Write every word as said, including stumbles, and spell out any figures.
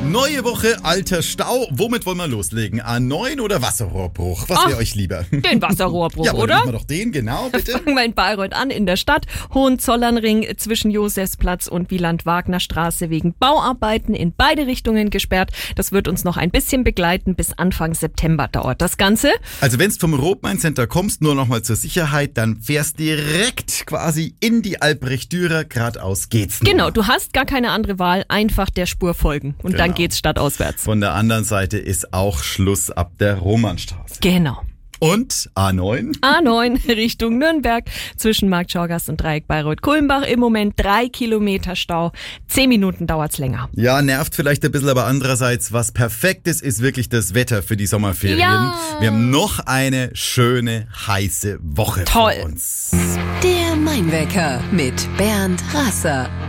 Neue Woche, alter Stau. Womit wollen wir loslegen? A neun oder Wasserrohrbruch? Was wäre euch lieber? Den Wasserrohrbruch, ja, oder? Ja, wir doch den, genau, bitte. Fangen wir in Bayreuth an, in der Stadt. Hohenzollernring zwischen Josefsplatz und Wieland-Wagner-Straße wegen Bauarbeiten in beide Richtungen gesperrt. Das wird uns noch ein bisschen begleiten. Bis Anfang September dauert das Ganze. Also wenn du vom Rotmain-Center kommst, nur noch mal zur Sicherheit, dann fährst direkt quasi in die Albrecht-Dürer, geradeaus geht's nur. Genau, du hast gar keine andere Wahl, einfach der Spur folgen. Und Genau. dann geht's stadtauswärts. Von der anderen Seite ist auch Schluss ab der Romannstraße. Genau. Und A neun? A neun Richtung Nürnberg zwischen Markt Schorgast und Dreieck Bayreuth-Kulmbach. Im Moment drei Kilometer Stau. Zehn Minuten dauert's länger. Ja, nervt vielleicht ein bisschen, aber andererseits, was perfekt ist, ist wirklich das Wetter für die Sommerferien. Ja. Wir haben noch eine schöne, heiße Woche Toll. vor uns. Der Main-Wecker mit Bernd Rasser.